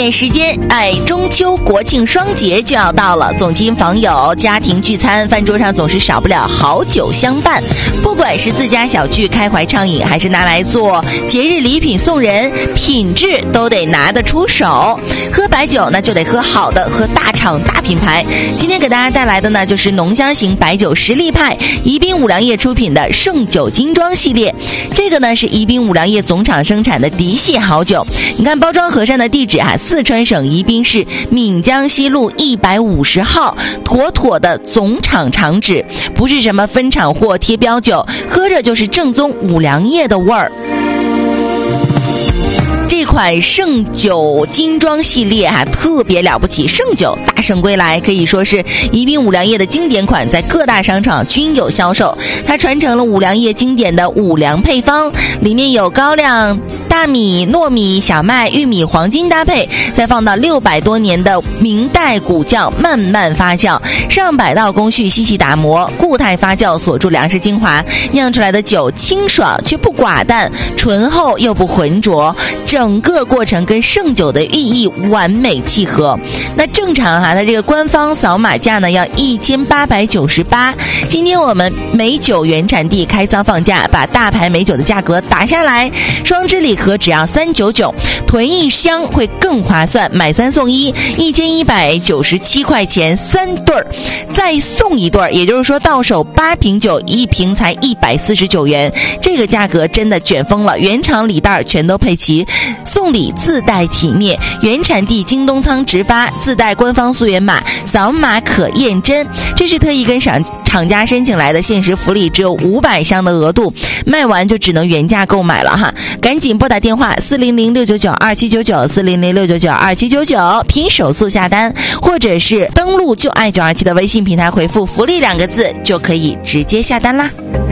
眼时间，中秋国庆双节就要到了，总亲访友、家庭聚餐，饭桌上总是少不了好酒相伴。不管是自家小聚开怀畅饮，还是拿来做节日礼品送人，品质都得拿得出手。喝白酒那就得喝好的，喝大厂大品牌。今天给大家带来的呢，就是浓香型白酒实力派宜宾五粮液出品的盛酒精装系列。这个呢是宜宾五粮液总厂生产的嫡系好酒。你看包装盒上的地址四川省宜宾市闽江西路150号，妥妥的总厂厂址，不是什么分厂货贴标酒，喝着就是正宗五粮液的味儿。这款盛酒精装系列特别了不起，盛酒大圣归来，可以说是宜宾五粮液的经典款，在各大商场均有销售。它传承了五粮液经典的五粮配方，里面有高粱、大米、糯米、小麦、玉米、黄金搭配，再放到600多年的明代古窖慢慢发酵，上百道工序细细打磨，固态发酵锁住粮食精华，酿出来的酒清爽却不寡淡，醇厚又不浑浊，整个过程跟盛酒的寓意完美契合。那正常它这个官方扫码价呢要1898，今天我们美酒原产地开仓放价，把大牌美酒的价格打下来，双支礼盒只要399，囤一箱会更划算，买3送1，1197块钱3对儿，再送一对儿，也就是说到手8瓶酒，1瓶才149元，这个价格真的卷疯了，原厂礼袋全都配齐，送礼自带体面，原产地京东仓直发，自带官方溯源码，扫码可验真。这是特意跟厂家申请来的限时福利，只有500箱的额度，卖完就只能原价购买了赶紧拨打电话400-699-2799，400-699-2799，拼手速下单，或者是登录就爱927的微信平台回复福利2个字，就可以直接下单啦。